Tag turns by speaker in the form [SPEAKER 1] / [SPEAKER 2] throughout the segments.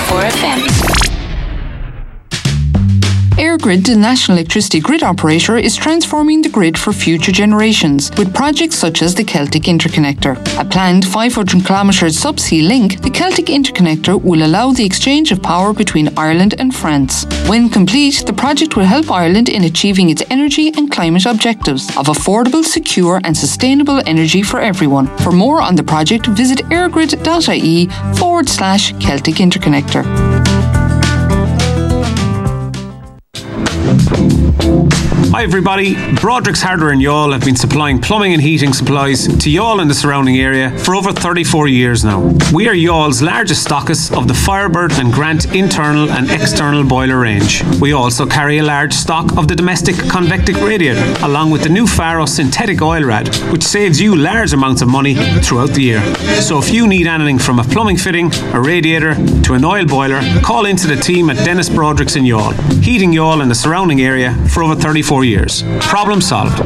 [SPEAKER 1] 104FM.
[SPEAKER 2] EirGrid, the national electricity grid operator, is transforming the grid for future generations with projects such as the Celtic Interconnector. A planned 500-kilometre subsea link, the Celtic Interconnector will allow the exchange of power between Ireland and France. When complete, the project will help Ireland in achieving its energy and climate objectives of affordable, secure and sustainable energy for everyone. For more on the project, visit airgrid.ie/Celtic Interconnector.
[SPEAKER 3] Hi everybody, Broderick's Hardware in Youghal have been supplying plumbing and heating supplies to Youghal and the surrounding area for over 34 years now. We are Youghall's largest stockists of the Firebird and Grant internal and external boiler range. We also carry a large stock of the domestic convectic radiator, along with the new Faro synthetic oil rad, which saves you large amounts of money throughout the year. So if you need anything from a plumbing fitting, a radiator to an oil boiler, call into the team at Dennis Broderick's in Youghal, heating Youghal and the surrounding area for over 34 years. Problem solved.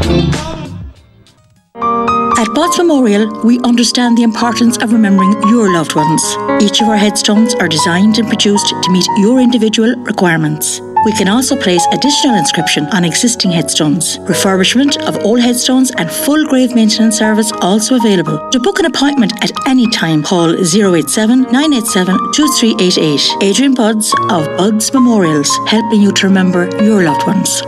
[SPEAKER 4] At Botts Memorial, we understand the importance of remembering your loved ones. Each of our headstones are designed and produced to meet your individual requirements. We can also place additional inscription on existing headstones. Refurbishment of old headstones and full grave maintenance service also available. To book an appointment at any time, call 087 987 2388. Adrian Budds of Budds Memorials, helping you to remember your loved ones.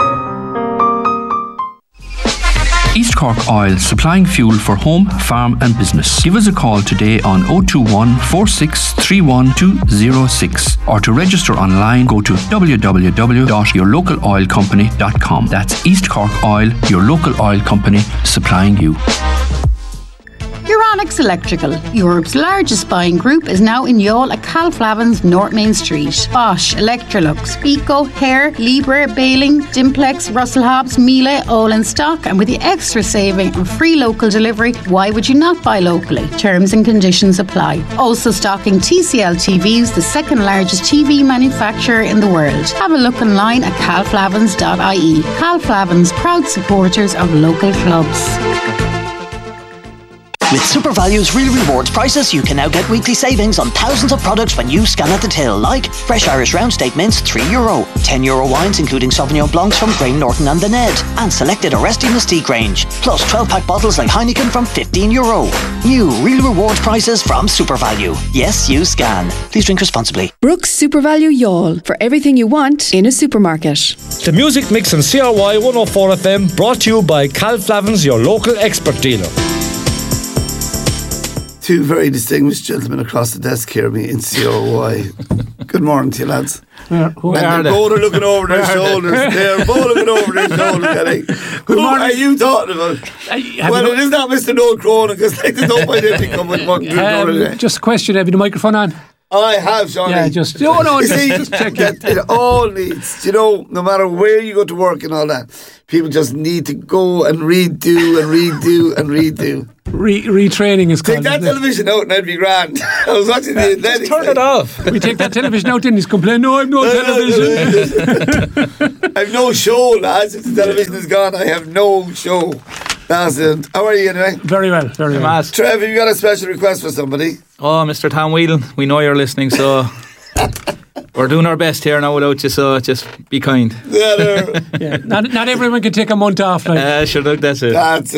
[SPEAKER 5] East Cork Oil, supplying fuel for home, farm and business. Give us a call today on 021 4631 206 or to register online go to www.yourlocaloilcompany.com. That's East Cork Oil, your local oil company supplying you.
[SPEAKER 6] Euronics Electrical, Europe's largest buying group, is now in Youghal at Calflavin's North Main Street. Bosch, Electrolux, Pico, Hare, Libre, Baling, Dimplex, Russell Hobbs, Miele, all in stock, and with the extra saving and free local delivery, why would you not buy locally? Terms and conditions apply. Also stocking TCL TVs, the second largest TV manufacturer in the world. Have a look online at calflavins.ie. Calflavins, proud supporters of local clubs.
[SPEAKER 7] With SuperValue's Real Rewards prices, you can now get weekly savings on thousands of products when you scan at the till, like fresh Irish round steak mince, €3, €10 wines including Sauvignon Blancs from Grane Norton and the Ned, and selected Aresti Mystique range, plus 12-pack bottles like Heineken from €15. New Real Rewards prices from SuperValue. Yes, you scan. Please drink responsibly.
[SPEAKER 8] Brooks SuperValue Youghal, for everything you want in a supermarket.
[SPEAKER 9] The Music Mix on CRY 104FM, brought to you by Calflavin's, your local expert dealer.
[SPEAKER 10] Two very distinguished gentlemen across the desk here me in CRY. Good morning to you, lads.
[SPEAKER 11] Who are they?
[SPEAKER 10] Both are looking over their shoulders. They're both looking over their shoulders. Good morning. Are you talking about? Well, it is not Mr. Noel Cronin, because there's no point in coming walking through the door today.
[SPEAKER 11] Just a question, have you the microphone on?
[SPEAKER 10] I have, Johnny.
[SPEAKER 11] Yeah, just check it.
[SPEAKER 10] It all needs, no matter where you go to work and all that, people just need to go and redo and redo and redo.
[SPEAKER 11] Retraining is called.
[SPEAKER 10] Take that television out and I'd be grand. I was watching the Athletics.
[SPEAKER 9] Turn it off.
[SPEAKER 11] We take that television out and he's complaining, no, I've no television.
[SPEAKER 10] I've no show, lads. If the television is gone, I have no show. That's it. How are you anyway?
[SPEAKER 11] Very well, very well.
[SPEAKER 10] Trev, have you got a special request for somebody?
[SPEAKER 12] Oh, Mr. Tom Whelan, we know you're listening, so we're doing our best here now without you, so just be kind.
[SPEAKER 11] Yeah, not everyone can take a month off. Like.
[SPEAKER 12] Sure, look, that's it.
[SPEAKER 10] That's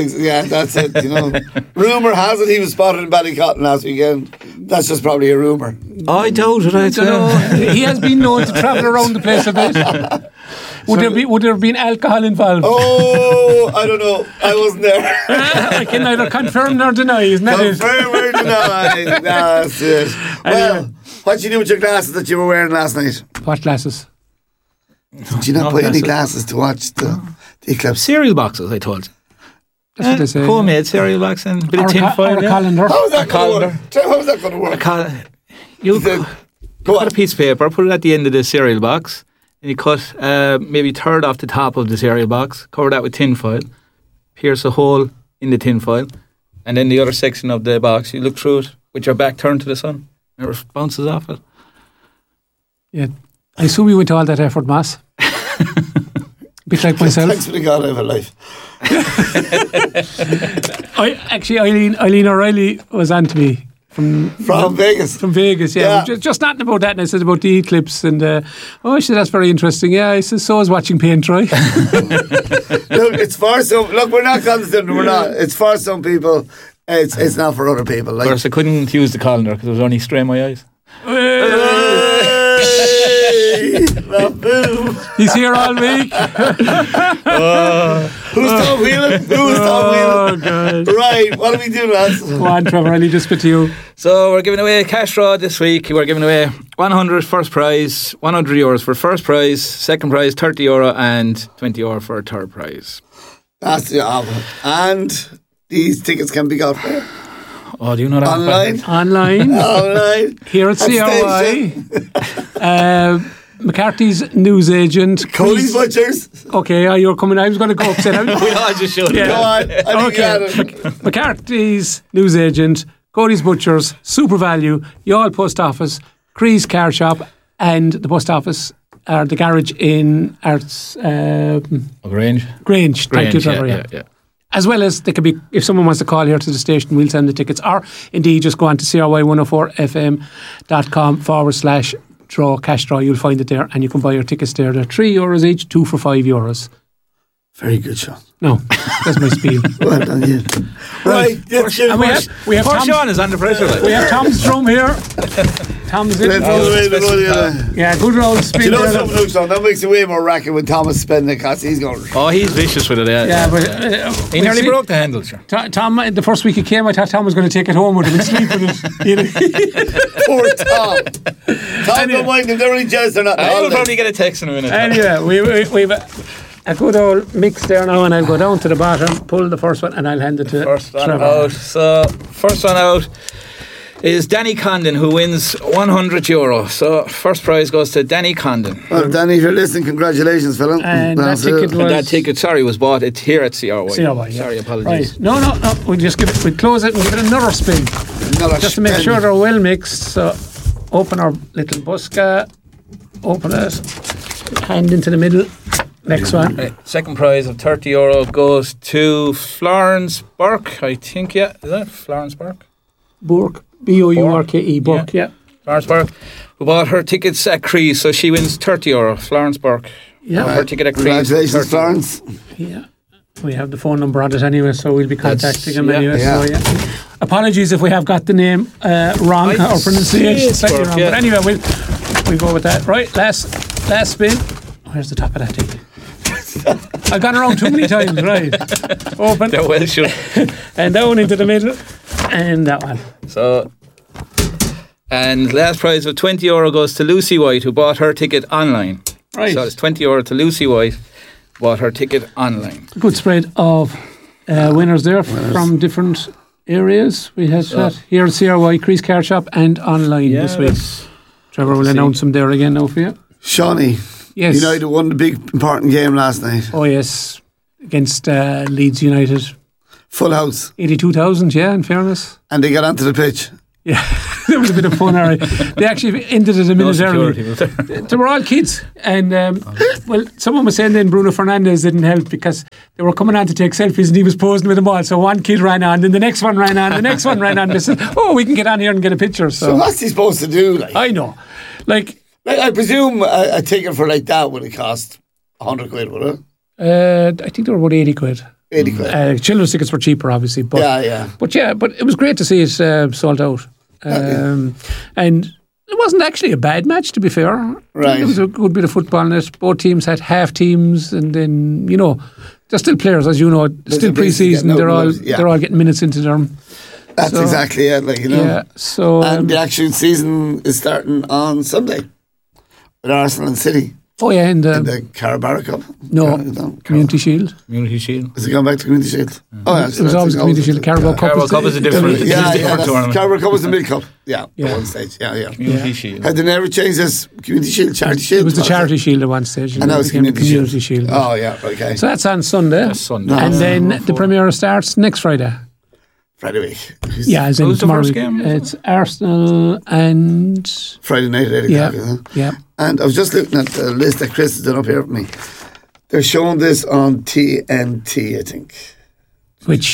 [SPEAKER 10] it. Rumour has it he was spotted in Ballycotton last weekend. That's just probably a rumour.
[SPEAKER 12] I doubt it.
[SPEAKER 11] I don't know. He has been known to travel around the place a bit. Would there have been alcohol involved?
[SPEAKER 10] Oh, I don't know. I wasn't there.
[SPEAKER 11] I can neither confirm nor deny, isn't that it?
[SPEAKER 10] Confirm or deny. That's it. Well, what'd you do with your glasses that you were wearing last night?
[SPEAKER 11] What glasses?
[SPEAKER 10] Did you not buy any glasses to watch the eclipse?
[SPEAKER 12] Cereal boxes, I told you.
[SPEAKER 11] That's what they say.
[SPEAKER 12] Homemade cereal box and a bit of tin foil.
[SPEAKER 11] Or a calendar.
[SPEAKER 10] How was that going to work? How was that going to work?
[SPEAKER 12] You cut a piece of paper, put it at the end of the cereal box, and you cut maybe a third off the top of the cereal box, cover that with tin foil, pierce a hole in the tin foil, and then the other section of the box, you look through it with your back turned to the sun, and it bounces off it.
[SPEAKER 11] Yeah, I assume you went to all that effort, Mass. Bit like myself.
[SPEAKER 10] Thanks for the God of a life.
[SPEAKER 11] Eileen O'Reilly was on to me From
[SPEAKER 10] Vegas.
[SPEAKER 11] From Vegas, yeah. Just nothing about that. And I said about the eclipse. And I said, that's very interesting. Yeah, I said, so is watching paint dry.
[SPEAKER 10] Look, it's for some. Look, we're not constant. We're not. It's for some people. It's not for other people. Like,
[SPEAKER 12] of course, I couldn't use the colander because it was only strain my eyes.
[SPEAKER 11] He's here all week.
[SPEAKER 10] Who's Tom Whelan?
[SPEAKER 11] Oh, God.
[SPEAKER 10] Right, what do we do, lads?
[SPEAKER 11] Go on, Trevor, I'll leave this bit to you.
[SPEAKER 12] So we're giving away a cash draw this week. We're giving away 100 first prize, €100 for first prize, second prize €30 and €20 for a third prize.
[SPEAKER 10] That's the offer. And these tickets can be got where?
[SPEAKER 12] Oh, do you know that?
[SPEAKER 11] Online. Here at CRY. McCarthy's newsagent.
[SPEAKER 10] Cody's Butchers.
[SPEAKER 11] Okay, you're coming. I was going to go upset.
[SPEAKER 12] We all just showed
[SPEAKER 10] Go on.
[SPEAKER 11] McCarthy's newsagent, Cody's Butchers, Super Value, Youghal Post Office, Cree's Car Shop, and the post office, or the garage in Arts.
[SPEAKER 12] Grange.
[SPEAKER 11] Thank you, Trevor.
[SPEAKER 12] Yeah.
[SPEAKER 11] As well as they could be, if someone wants to call here to the station, we'll send the tickets. Or indeed, just go on to CRY104fm.com/draw, cash draw. You'll find it there, and you can buy your tickets there. They're €3 each, 2 for €5.
[SPEAKER 10] Very good, Sean.
[SPEAKER 11] No, that's my spiel.
[SPEAKER 10] Well done, you. Right,
[SPEAKER 11] and we have Tom.
[SPEAKER 12] Sean is under pressure.
[SPEAKER 11] We have Tom's drum here. Tom's in. Yeah, good old spin.
[SPEAKER 10] Do you know something, Luke, that makes it way more racket when Thomas spinning it, because he's going.
[SPEAKER 12] Oh, he's vicious with it.
[SPEAKER 11] Yeah, but
[SPEAKER 12] he nearly broke the handle, sure.
[SPEAKER 11] Tom, the first week he came, I thought Tom was going to take it home with him and sleep with it.
[SPEAKER 10] Poor Tom. Tom, don't mind him. They're only jealous. They're not.
[SPEAKER 12] I'll probably get a text in a minute.
[SPEAKER 11] Anyway, we've a good old mix there now, and I'll go down to the bottom, pull the first one, and I'll hand it to Trevor.
[SPEAKER 12] Out. So, first one out is Danny Condon, who wins €100. So, first prize goes to Danny Condon.
[SPEAKER 10] Well, Danny, if you're listening, congratulations, fella.
[SPEAKER 11] And that ticket
[SPEAKER 12] was bought here at CRY.
[SPEAKER 11] CRY, yeah.
[SPEAKER 12] Sorry, apologies.
[SPEAKER 11] Right. No. We'll close it and give it another spin. Just to make sure they're well mixed. So, open our little buska, open it, hand into the middle. Next one.
[SPEAKER 12] Right. Second prize of €30 goes to Florence Burke, I think, yeah. Is that Florence Burke?
[SPEAKER 11] Burke. B-O-U-R-K-E. Burke, yeah.
[SPEAKER 12] Florence Burke, who bought her tickets at Crease, so she wins €30. Florence Burke.
[SPEAKER 11] Yeah.
[SPEAKER 12] Her ticket at Crease.
[SPEAKER 10] Congratulations, Florence.
[SPEAKER 11] Yeah. We have the phone number on it anyway, so we'll be contacting him anyway.
[SPEAKER 10] Yeah.
[SPEAKER 11] So, apologies if we have got the name wrong or pronunciation slightly wrong. But anyway, we'll go with that. Right, last spin. Where's the top of that ticket? I've gone around too many times, right? Open.
[SPEAKER 12] They're well shut.
[SPEAKER 11] And down into the middle. And that one.
[SPEAKER 12] So, and last prize of €20 goes to Lucy White, who bought her ticket online.
[SPEAKER 11] Right.
[SPEAKER 12] So it's €20 to Lucy White, bought her ticket online.
[SPEAKER 11] Good spread of winners there from different areas. We had here at CRY, Crease Car Shop, and online this week. Trevor will announce them there again now for you.
[SPEAKER 10] Shawnee.
[SPEAKER 11] Yes.
[SPEAKER 10] United won the big important game last night.
[SPEAKER 11] Oh yes, against Leeds United.
[SPEAKER 10] Full house.
[SPEAKER 11] 82,000, yeah, in fairness.
[SPEAKER 10] And they got onto the pitch.
[SPEAKER 11] Yeah, it was a bit of fun, Harry. They actually ended it a minute early. They were all kids. And, someone was saying then Bruno Fernandes didn't help because they were coming on to take selfies and he was posing with them all. So one kid ran on, then the next one ran on, the next one ran on. They said, we can get on here and get a picture. So
[SPEAKER 10] what's he supposed to do?
[SPEAKER 11] I know. Like
[SPEAKER 10] I presume a ticket for like that would have cost £100, would it?
[SPEAKER 11] I think they were about 80 quid.
[SPEAKER 10] 80 quid.
[SPEAKER 11] Children's tickets were cheaper, obviously. But, But it was great to see it sold out. And it wasn't actually a bad match, to be fair.
[SPEAKER 10] Right.
[SPEAKER 11] It was a good bit of football in it. Both teams had half teams, and then they're still players, as you know. Still pre-season. They're all getting minutes into them.
[SPEAKER 10] That's exactly it.
[SPEAKER 11] Yeah. So
[SPEAKER 10] and the actual season is starting on Sunday with Arsenal and City.
[SPEAKER 11] Oh yeah, in
[SPEAKER 10] the Carabao Cup.
[SPEAKER 11] No, Community Shield.
[SPEAKER 12] Community Shield.
[SPEAKER 10] Is it going back to Community Shield? Oh, yeah,
[SPEAKER 11] it was always Community Shield. Carabao Cup.
[SPEAKER 12] Carabao Cup is a different tournament.
[SPEAKER 10] Carabao Cup was the mid-cup. Yeah, at one stage. Yeah.
[SPEAKER 12] Community Shield.
[SPEAKER 10] Had they never changed this Community Shield, Charity Shield?
[SPEAKER 11] It was the Charity Shield at one stage.
[SPEAKER 10] And now it's Community
[SPEAKER 11] Shield.
[SPEAKER 10] Oh yeah, okay.
[SPEAKER 11] So that's on Sunday. And then the premiere starts next Friday.
[SPEAKER 10] Friday week.
[SPEAKER 11] As in tomorrow. Who's the first game? It's Arsenal and
[SPEAKER 10] Friday night at 8 o'clock.
[SPEAKER 11] Yeah.
[SPEAKER 10] And I was just looking at the list that Chris has done up here for me. They're showing this on TNT, I think.
[SPEAKER 11] Which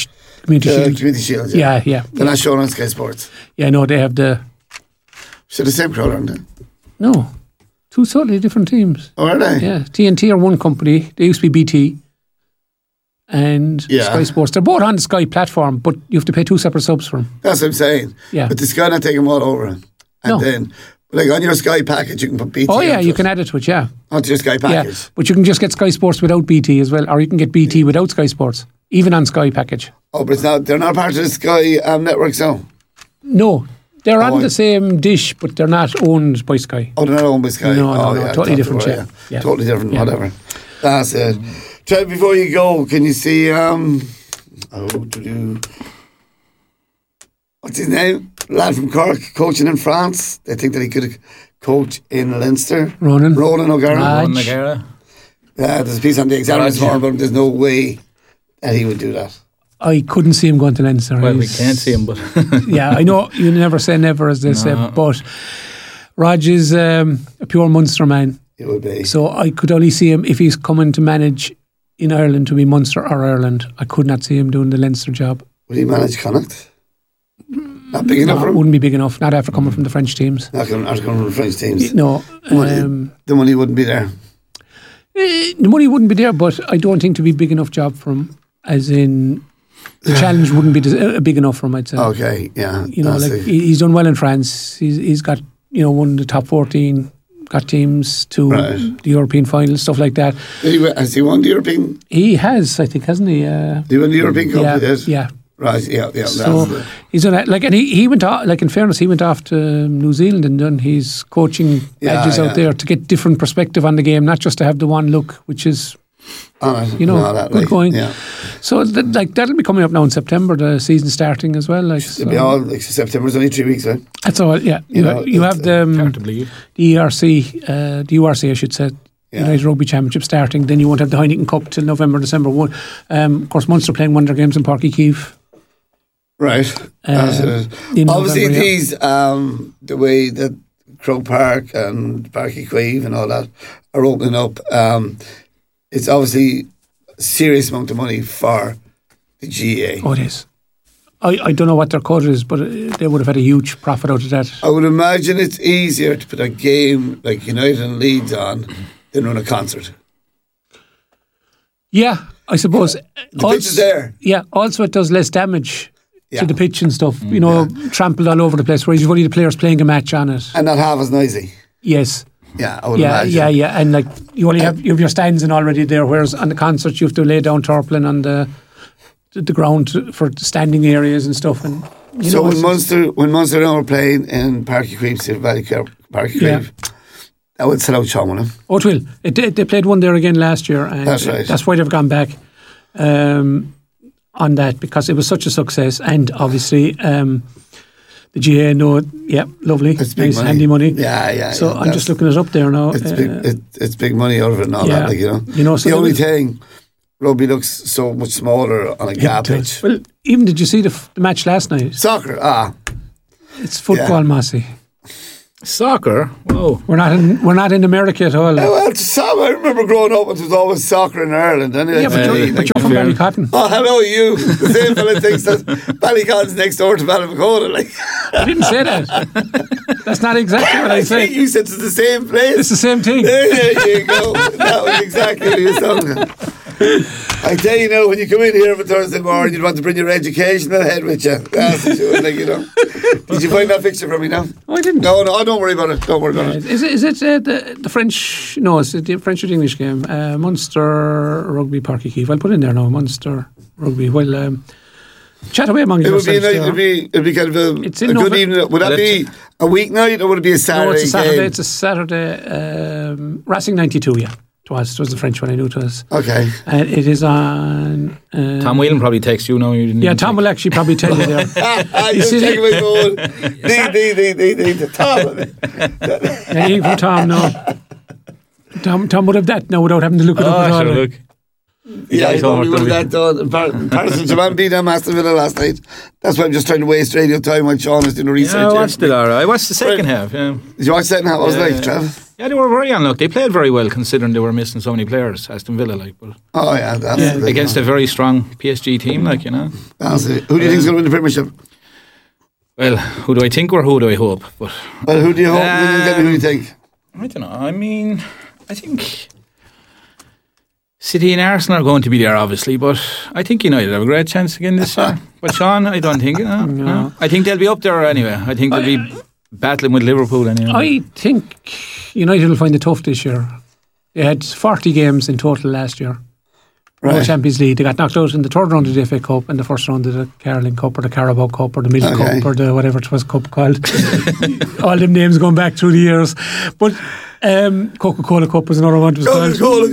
[SPEAKER 11] Community
[SPEAKER 10] Shield.
[SPEAKER 11] Yeah.
[SPEAKER 10] They're not showing on Sky Sports.
[SPEAKER 11] Yeah, no, they have the...
[SPEAKER 10] So the same crowd, aren't they?
[SPEAKER 11] No. Two totally different teams.
[SPEAKER 10] Oh, are they?
[SPEAKER 11] Yeah. TNT are one company. They used to be BT. And Sky Sports. They're both on the Sky platform, but you have to pay two separate subs for them.
[SPEAKER 10] That's what I'm saying.
[SPEAKER 11] Yeah.
[SPEAKER 10] But the Sky not taking them all over. And then, like on your Sky package, you can put BT.
[SPEAKER 11] Oh, yeah, you can add it to it, yeah.
[SPEAKER 10] Onto your Sky package.
[SPEAKER 11] Yeah, but you can just get Sky Sports without BT as well, or you can get BT without Sky Sports, even on Sky package.
[SPEAKER 10] Oh, but they're not part of the Sky network, so?
[SPEAKER 11] No. They're on the same dish, but they're not owned by Sky.
[SPEAKER 10] Oh, they're not owned by Sky?
[SPEAKER 11] No, totally different,
[SPEAKER 10] yeah. Totally different, whatever. That's it. Tell me, before you go, can you see, what's his name? Lad from Cork, coaching in France. They think that he could coach in Leinster.
[SPEAKER 11] Ronan
[SPEAKER 10] O'Gara.
[SPEAKER 12] Ronan O'Gara.
[SPEAKER 10] Yeah, there's a piece on the Examiner this morning, but there's no way that he would do that.
[SPEAKER 11] I couldn't see him going to Leinster.
[SPEAKER 12] Well, we can't see him, but...
[SPEAKER 11] Yeah, I know you never say never, as they say, but Raj is a pure Munster man.
[SPEAKER 10] He would be.
[SPEAKER 11] So I could only see him if he's coming to manage in Ireland, to be Munster or Ireland. I could not see him doing the Leinster job.
[SPEAKER 10] Would he manage Connacht? Not big enough for him?
[SPEAKER 11] Wouldn't be big enough, not after coming from the French teams.
[SPEAKER 10] Not coming from the French teams?
[SPEAKER 11] No.
[SPEAKER 10] The money wouldn't be there?
[SPEAKER 11] The money wouldn't be there, but I don't think to be a big enough job for him, as in... The challenge wouldn't be big enough for him, I'd say.
[SPEAKER 10] Okay, yeah.
[SPEAKER 11] You know, like he's done well in France. He's got, one of the top 14, got teams to the European final, stuff like that.
[SPEAKER 10] Has he won the European?
[SPEAKER 11] He has, I think, hasn't he?
[SPEAKER 10] Did he win the European Cup?
[SPEAKER 11] Yeah.
[SPEAKER 10] Right, yeah.
[SPEAKER 11] So he's done that. Like, and he went off. Like, in fairness, he went off to New Zealand and done his coaching badges out there to get different perspective on the game, not just to have the one look, which is. Good going. Yeah. So that'll be coming up now in September. The season starting as well.
[SPEAKER 10] It'll be all September's only 3 weeks, right?
[SPEAKER 11] That's all. Yeah, you have the ERC, the URC, I should say. United Rugby Championship starting. Then you won't have the Heineken Cup till November, December 1. Of course, Munster playing one of their games in Páirc Uí Chaoimh.
[SPEAKER 10] Right. Obviously, these the way that Croke Park and Páirc Uí Chaoimh and all that are opening up. It's obviously a serious amount of money for the GA.
[SPEAKER 11] Oh, it is. I don't know what their cut is, but they would have had a huge profit out of that.
[SPEAKER 10] I would imagine it's easier to put a game like United and Leeds on than run a concert.
[SPEAKER 11] Yeah, I suppose.
[SPEAKER 10] The pitch is there.
[SPEAKER 11] Yeah, also it does less damage to the pitch and stuff. Trampled all over the place, whereas you've only the players playing a match on it.
[SPEAKER 10] And not half as noisy.
[SPEAKER 11] Yes.
[SPEAKER 10] Yeah, I would imagine.
[SPEAKER 11] Yeah, and like you only have your stands in already there, whereas on the concerts you have to lay down tarpaulin on the ground for standing areas and stuff. And
[SPEAKER 10] so when Munster now were playing in Páirc Uí Chaoimh, Páirc Uí Chaoimh, that would sell out Sean, wouldn't it?
[SPEAKER 11] Oh, it will. They played one there again last year, and
[SPEAKER 10] that's right.
[SPEAKER 11] That's why they've gone back on that, because it was such a success, and obviously. The GA know, lovely,
[SPEAKER 10] it's
[SPEAKER 11] nice,
[SPEAKER 10] money.
[SPEAKER 11] Handy money.
[SPEAKER 10] Yeah.
[SPEAKER 11] So I'm just looking it up there now.
[SPEAKER 10] It's big money out of it and all that, So the only thing, rugby looks so much smaller on a gap pitch.
[SPEAKER 11] Well, even did you see the match last night?
[SPEAKER 10] Soccer,
[SPEAKER 11] It's football, Massey.
[SPEAKER 12] Soccer? Whoa.
[SPEAKER 11] We're not in America at all.
[SPEAKER 10] I remember growing up, it was always soccer in Ireland. Anyway.
[SPEAKER 11] Yeah, but you're from Ballycotton.
[SPEAKER 10] Oh, hello, you. The same fella thinks that Ballycotton's next door to Ballymacona.
[SPEAKER 11] I didn't say that. That's not exactly what I said.
[SPEAKER 10] You said it's the same place.
[SPEAKER 11] It's the same thing.
[SPEAKER 10] There you go. That was exactly what you said. I tell you now, when you come in here on Thursday morning, you'd want to bring your educational head with you. That's what you would, Did you find that picture from me now?
[SPEAKER 11] Oh, I didn't.
[SPEAKER 10] No, don't worry about it. Don't worry about it.
[SPEAKER 11] Is it the French? No, it's the French or the English game. Munster Rugby Páirc Uí Chaoimh. I'll put in there now. Munster Rugby. Well, chat away among yourselves.
[SPEAKER 10] It'd be kind of a good evening. Would that be a weeknight or would it be a Saturday?
[SPEAKER 11] No, it's a Saturday.
[SPEAKER 10] Game?
[SPEAKER 11] It's a Saturday. Racing 92. Yeah. It was the French one, I knew it was.
[SPEAKER 10] Okay.
[SPEAKER 11] And it is on...
[SPEAKER 12] Tom Whelan probably texts you now.
[SPEAKER 11] Tom will actually probably tell you there.
[SPEAKER 10] You see checking my phone. Tom.
[SPEAKER 11] Yeah, you from Tom, no. Tom would have that now without having to look it up at all.
[SPEAKER 12] Look.
[SPEAKER 10] Yeah, I probably would have that done. Paris Saint-Germain beat them Aston Villa last night. That's why I'm just trying to waste radio time while Sean is doing the research.
[SPEAKER 12] Yeah, I watched it, alright. I watched the second half, yeah.
[SPEAKER 10] Did you watch the second half? What was it like, Trav?
[SPEAKER 12] Yeah, they were very unlucky. They played very well considering they were missing so many players, Aston Villa, like. But against a very strong PSG team, like, you know.
[SPEAKER 10] Who do you think is going to win the Premiership?
[SPEAKER 12] Well, who do I think or who do I hope? But
[SPEAKER 10] well, who do you hope? Who do you think?
[SPEAKER 12] I don't know. I mean, I think City and Arsenal are going to be there, obviously, but I think United have a great chance again this year. But Sean, I don't think. No. I think they'll be up there anyway. I think they'll be battling with Liverpool anyway.
[SPEAKER 11] I think United will find it tough this year. They had 40 games in total last year. Right. No Champions League. They got knocked out in the third round of the FA Cup and the first round of the Carling Cup or the Carabao Cup or the Milk Cup or the whatever it was cup called. All them names going back through the years. But Coca-Cola Cup was another one.
[SPEAKER 10] Coca-Cola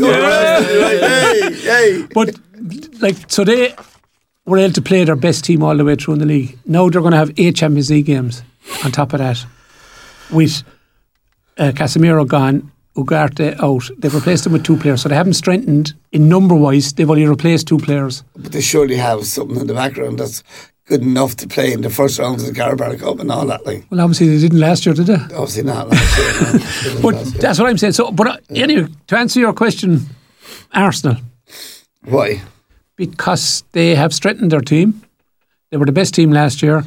[SPEAKER 10] Cup. Hey.
[SPEAKER 11] But so they were able to play their best team all the way through in the league. Now they're going to have 8 Champions League games on top of that. With Casemiro gone, Ugarte out. They've replaced them with 2 players, so they haven't strengthened in number-wise. They've only replaced 2 players.
[SPEAKER 10] But they surely have something in the background that's good enough to play in the first rounds of the Carabao Cup and all that.
[SPEAKER 11] Well, obviously they didn't last year, did they?
[SPEAKER 10] Obviously not last year.
[SPEAKER 11] But that's what I'm saying. So, but anyway, to answer your question, Arsenal.
[SPEAKER 10] Why?
[SPEAKER 11] Because they have strengthened their team. They were the best team last year.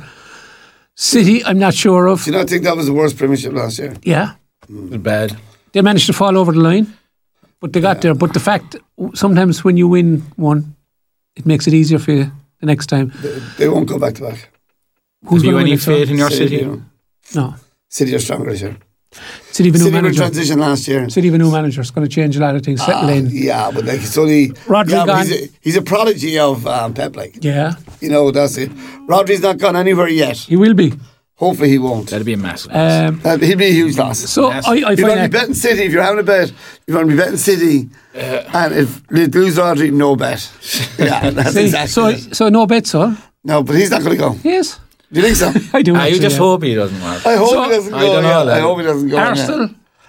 [SPEAKER 11] City, I'm not sure of.
[SPEAKER 10] Do you not think that was the worst Premiership last year?
[SPEAKER 11] Yeah.
[SPEAKER 12] It was bad.
[SPEAKER 11] They managed to fall over the line, but they got there. But the fact, sometimes when you win one, it makes it easier for you the next time.
[SPEAKER 10] They won't go back to back.
[SPEAKER 12] Have you any faith in your City?
[SPEAKER 11] No.
[SPEAKER 10] City are stronger this year.
[SPEAKER 11] City of a new manager.
[SPEAKER 10] City were in transition last year.
[SPEAKER 11] City of a new manager. It's going to change a lot of things. Settle in.
[SPEAKER 10] Yeah, but it's only
[SPEAKER 11] Rodri gone.
[SPEAKER 10] He's a prodigy of Pep.
[SPEAKER 11] Yeah.
[SPEAKER 10] You know, that's it. Rodri's not gone anywhere yet.
[SPEAKER 11] He will be.
[SPEAKER 10] Hopefully he won't.
[SPEAKER 12] That'd be a massive loss.
[SPEAKER 10] He'd be a huge loss.
[SPEAKER 11] So I
[SPEAKER 10] you want to be betting City. If you're having a bet, you want to be betting City. And if they lose Rodri, no bet. Yeah, that's exactly it.
[SPEAKER 11] So no bet, so?
[SPEAKER 10] No, but he's not going to go.
[SPEAKER 11] Yes.
[SPEAKER 10] Do you think so?
[SPEAKER 11] I do.
[SPEAKER 12] You just hope he doesn't work.
[SPEAKER 10] I hope he doesn't go. I hope he doesn't go.
[SPEAKER 11] Arsenal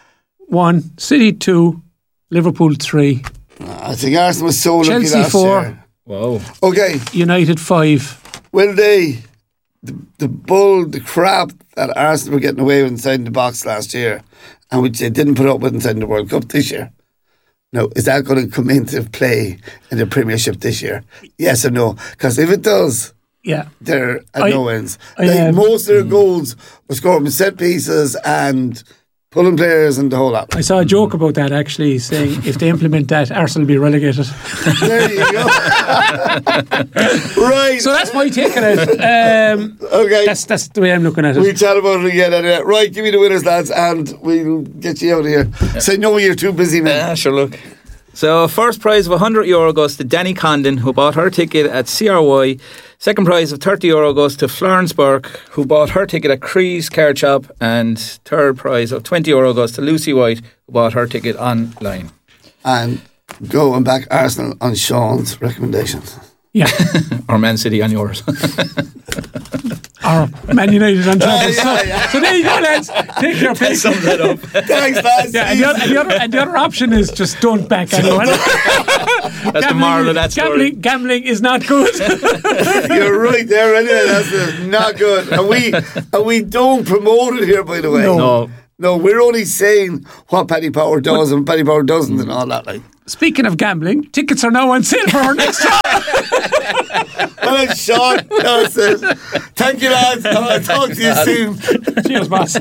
[SPEAKER 11] 1, City 2, Liverpool 3.
[SPEAKER 10] I think Arsenal was so lucky
[SPEAKER 11] Chelsea
[SPEAKER 10] last
[SPEAKER 11] 4.
[SPEAKER 10] year.
[SPEAKER 12] Whoa.
[SPEAKER 10] Okay.
[SPEAKER 11] United 5.
[SPEAKER 10] Will they... The crap that Arsenal were getting away with inside the box last year and which they didn't put up with inside the World Cup this year. Now, is that going to come into play in the Premiership this year? Yes or no? Because if it does, they're at no ends. Most of their goals were scored from set pieces and pulling players and the whole lot.
[SPEAKER 11] I saw a joke about that actually, saying if they implement that, Arsenal will be relegated.
[SPEAKER 10] There you go. Right.
[SPEAKER 11] So that's my take on it.
[SPEAKER 10] Okay.
[SPEAKER 11] That's the way I'm looking at it.
[SPEAKER 10] We'll chat about it again anyway. Right, give me the winners, lads, and we'll get you out of here. Say no, you're too busy, man.
[SPEAKER 12] Yeah, sure, look. So first prize of €100 goes to Danny Condon, who bought her ticket at CRY. Second prize of €30 goes to Florence Burke, who bought her ticket at Cree's Car Shop. And third prize of €20 goes to Lucy White, who bought her ticket online.
[SPEAKER 10] And go and back Arsenal on Sean's recommendations.
[SPEAKER 11] Yeah.
[SPEAKER 12] Or Man City on yours.
[SPEAKER 11] Or Man United on Travis. So there you go, lads. Take your pick.
[SPEAKER 12] Sum that up.
[SPEAKER 10] Thanks, lads.
[SPEAKER 11] Yeah, and the other option is just don't back anyone.
[SPEAKER 12] That's the moral of that story.
[SPEAKER 11] Gambling is not good.
[SPEAKER 10] You're right there. Anyway, that's not good. And we don't promote it here, by the way. No, we're only saying what Paddy Power does and Paddy Power doesn't and all that.
[SPEAKER 11] Speaking of gambling, tickets are now on sale for our next show.
[SPEAKER 10] Well, Sean, that's it. Thank you, lads. I'll talk to you soon.
[SPEAKER 11] Cheers, boss.